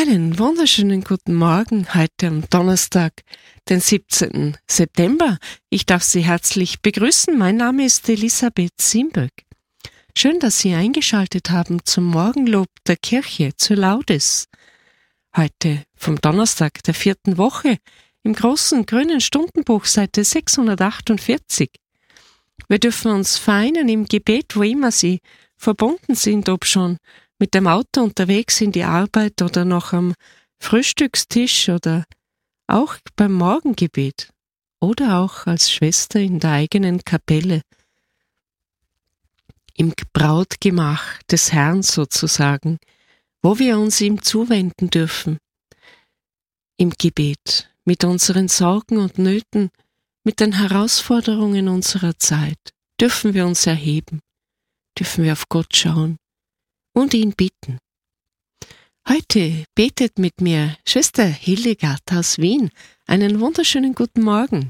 Einen wunderschönen guten Morgen heute am Donnerstag, den 17. September. Ich darf Sie herzlich begrüßen. Mein Name ist Elisabeth Simböck. Schön, dass Sie eingeschaltet haben zum Morgenlob der Kirche zur Laudes. Heute vom Donnerstag der 4. Woche im großen grünen Stundenbuch Seite 648. Wir dürfen uns vereinen im Gebet, wo immer Sie verbunden sind, ob schon mit dem Auto unterwegs in die Arbeit oder noch am Frühstückstisch oder auch beim Morgengebet oder auch als Schwester in der eigenen Kapelle, im Brautgemach des Herrn sozusagen, wo wir uns ihm zuwenden dürfen, im Gebet, mit unseren Sorgen und Nöten, mit den Herausforderungen unserer Zeit, dürfen wir uns erheben, dürfen wir auf Gott schauen und ihn bitten. Heute betet mit mir Schwester Hildegard aus Wien. Einen wunderschönen guten Morgen.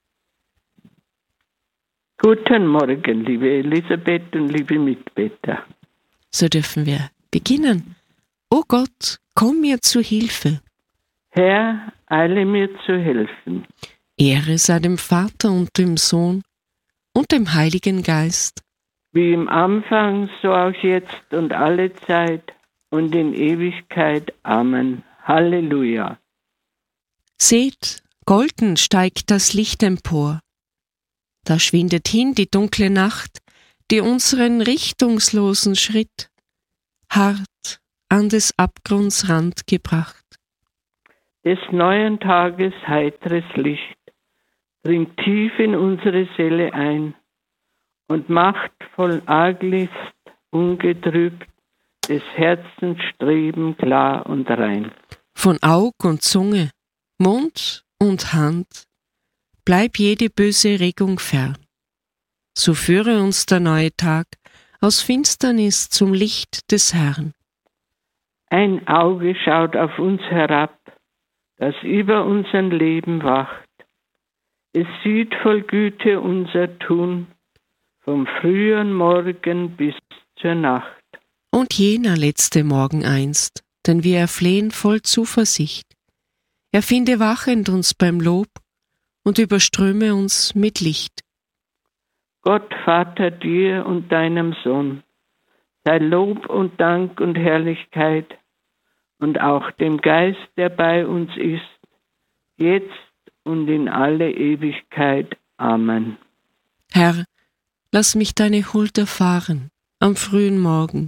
Guten Morgen, liebe Elisabeth und liebe Mitbeter. So dürfen wir beginnen. O Gott, komm mir zu Hilfe. Herr, eile mir zu helfen. Ehre sei dem Vater und dem Sohn und dem Heiligen Geist. Wie im Anfang, so auch jetzt und alle Zeit und in Ewigkeit. Amen. Halleluja. Seht, golden steigt das Licht empor. Da schwindet hin die dunkle Nacht, die unseren richtungslosen Schritt hart an des Abgrunds Rand gebracht. Des neuen Tages heiteres Licht dringt tief in unsere Seele ein und macht voll Arglist ungetrübt des Herzens Streben klar und rein. Von Aug und Zunge, Mund und Hand bleib jede böse Regung fern. So führe uns der neue Tag aus Finsternis zum Licht des Herrn. Ein Auge schaut auf uns herab, das über unser Leben wacht. Es sieht voll Güte unser Tun, vom frühen Morgen bis zur Nacht. Und jener letzte Morgen einst, den wir erflehen voll Zuversicht. Er finde wachend uns beim Lob und überströme uns mit Licht. Gott, Vater, dir und deinem Sohn, sei Lob und Dank und Herrlichkeit und auch dem Geist, der bei uns ist, jetzt und in alle Ewigkeit. Amen. Herr, lass mich deine Huld erfahren am frühen Morgen.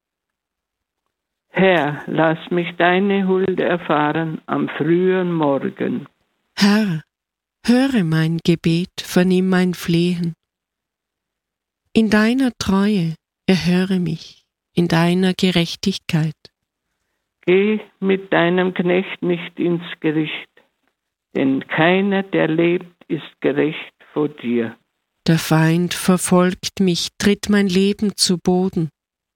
Herr, lass mich deine Huld erfahren am frühen Morgen. Herr, höre mein Gebet, vernimm mein Flehen. In deiner Treue erhöre mich, in deiner Gerechtigkeit. Geh mit deinem Knecht nicht ins Gericht, denn keiner, der lebt, ist gerecht vor dir. Der Feind verfolgt mich, tritt mein Leben zu Boden.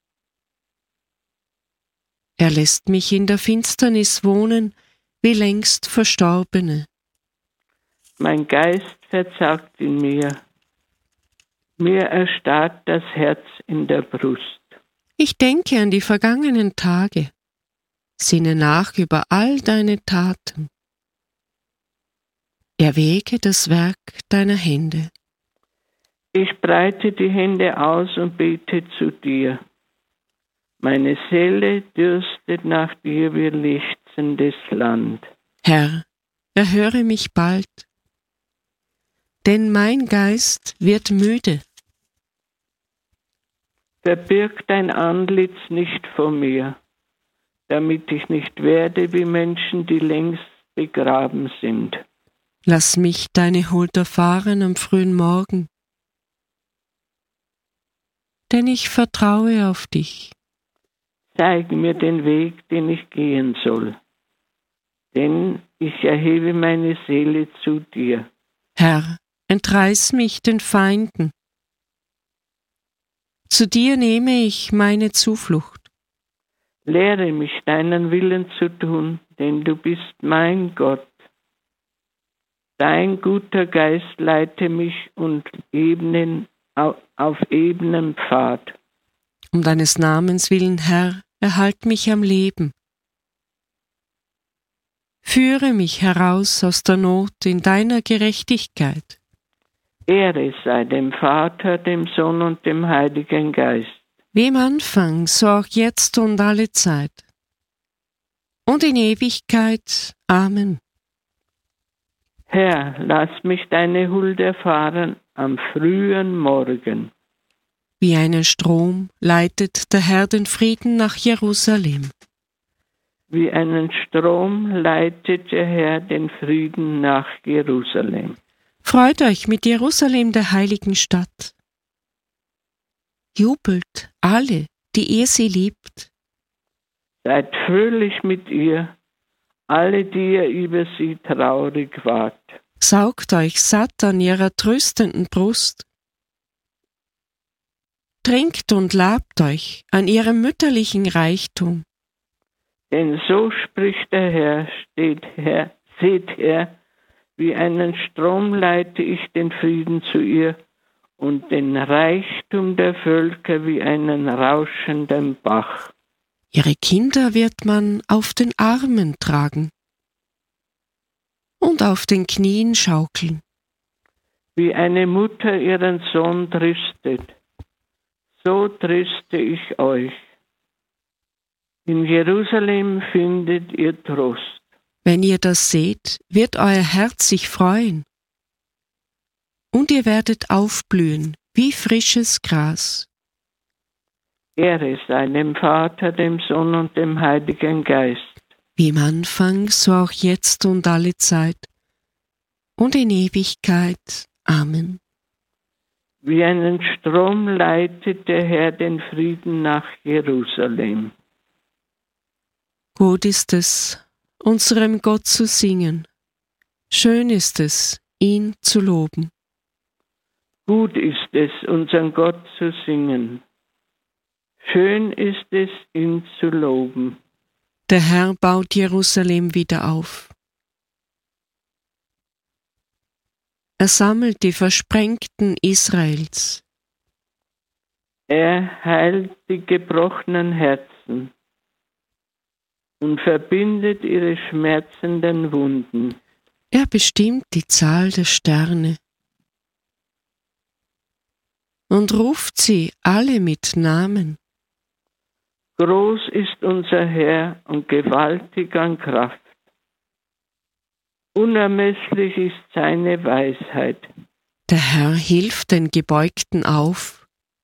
Er lässt mich in der Finsternis wohnen, wie längst Verstorbene. Mein Geist verzagt in mir, mir erstarrt das Herz in der Brust. Ich denke an die vergangenen Tage, sinne nach über all deine Taten. Erwäge das Werk deiner Hände. Ich breite die Hände aus und bete zu dir. Meine Seele dürstet nach dir wie lechzendes Land. Herr, erhöre mich bald, denn mein Geist wird müde. Verbirg dein Antlitz nicht vor mir, damit ich nicht werde wie Menschen, die längst begraben sind. Lass mich deine Huld erfahren am frühen Morgen, denn ich vertraue auf dich. Zeig mir den Weg, den ich gehen soll, denn ich erhebe meine Seele zu dir. Herr, entreiß mich den Feinden. Zu dir nehme ich meine Zuflucht. Lehre mich, deinen Willen zu tun, denn du bist mein Gott. Dein guter Geist leite mich auf ebenem Pfad. Um deines Namens willen, Herr, erhalt mich am Leben. Führe mich heraus aus der Not in deiner Gerechtigkeit. Ehre sei dem Vater, dem Sohn und dem Heiligen Geist. Wie im Anfang, so auch jetzt und alle Zeit. Und in Ewigkeit. Amen. Herr, lass mich deine Huld erfahren am frühen Morgen. Wie einen Strom leitet der Herr den Frieden nach Jerusalem. Wie einen Strom leitet der Herr den Frieden nach Jerusalem. Freut euch mit Jerusalem, der heiligen Stadt. Jubelt alle, die ihr sie liebt. Seid fröhlich mit ihr, alle, die ihr über sie traurig wart. Saugt euch satt an ihrer tröstenden Brust. Trinkt und labt euch an ihrem mütterlichen Reichtum. Denn so spricht der Herr, seht her, wie einen Strom leite ich den Frieden zu ihr und den Reichtum der Völker wie einen rauschenden Bach. Ihre Kinder wird man auf den Armen tragen und auf den Knien schaukeln. Wie eine Mutter ihren Sohn tröstet, so tröste ich euch. In Jerusalem findet ihr Trost. Wenn ihr das seht, wird euer Herz sich freuen. Und ihr werdet aufblühen wie frisches Gras. Ehre sei dem Vater, dem Sohn und dem Heiligen Geist. Wie im Anfang, so auch jetzt und alle Zeit. Und in Ewigkeit. Amen. Wie einen Strom leitet der Herr den Frieden nach Jerusalem. Gut ist es, unserem Gott zu singen. Schön ist es, ihn zu loben. Gut ist es, unseren Gott zu singen. Schön ist es, ihn zu loben. Der Herr baut Jerusalem wieder auf. Er sammelt die Versprengten Israels. Er heilt die gebrochenen Herzen und verbindet ihre schmerzenden Wunden. Er bestimmt die Zahl der Sterne und ruft sie alle mit Namen. Groß ist unser Herr und gewaltig an Kraft. Unermesslich ist seine Weisheit. Der Herr hilft den Gebeugten auf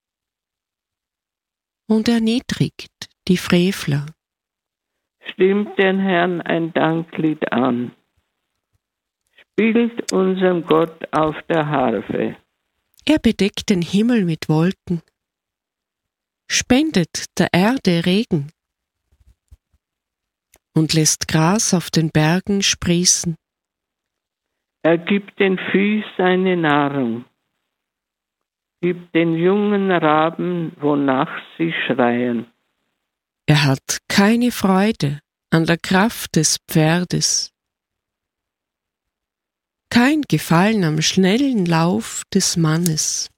und erniedrigt die Frevler. Stimmt den Herrn ein Danklied an. Spielt unserem Gott auf der Harfe. Er bedeckt den Himmel mit Wolken, spendet der Erde Regen und lässt Gras auf den Bergen sprießen. Er gibt den Vieh seine Nahrung, gibt den jungen Raben, wonach sie schreien. Er hat keine Freude an der Kraft des Pferdes, kein Gefallen am schnellen Lauf des Mannes.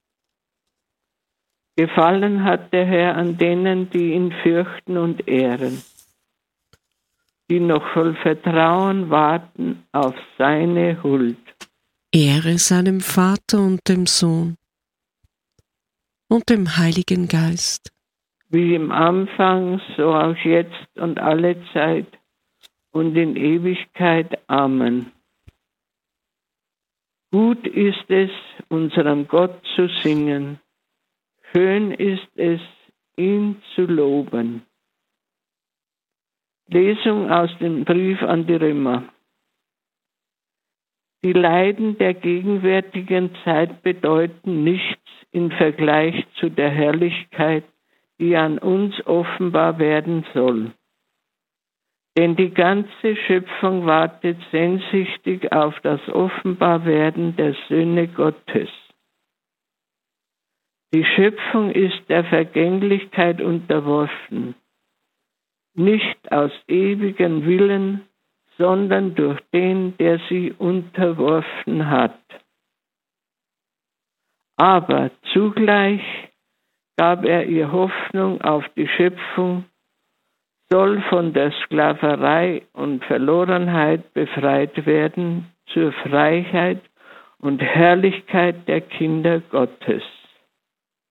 Gefallen hat der Herr an denen, die ihn fürchten und ehren, die noch voll Vertrauen warten auf seine Huld. Ehre seinem Vater und dem Sohn und dem Heiligen Geist. Wie im Anfang, so auch jetzt und alle Zeit und in Ewigkeit. Amen. Gut ist es, unserem Gott zu singen. Schön ist es, ihn zu loben. Lesung aus dem Brief an die Römer. Die Leiden der gegenwärtigen Zeit bedeuten nichts im Vergleich zu der Herrlichkeit, die an uns offenbar werden soll. Denn die ganze Schöpfung wartet sehnsüchtig auf das Offenbarwerden der Söhne Gottes. Die Schöpfung ist der Vergänglichkeit unterworfen, nicht aus ewigem Willen, sondern durch den, der sie unterworfen hat. Aber zugleich gab er ihr Hoffnung auf die Schöpfung, soll von der Sklaverei und Verlorenheit befreit werden zur Freiheit und Herrlichkeit der Kinder Gottes.